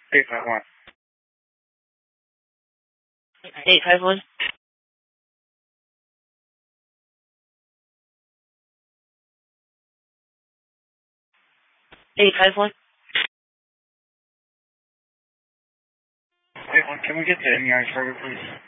851. 851. 851. 81, can we get the MEI server, please?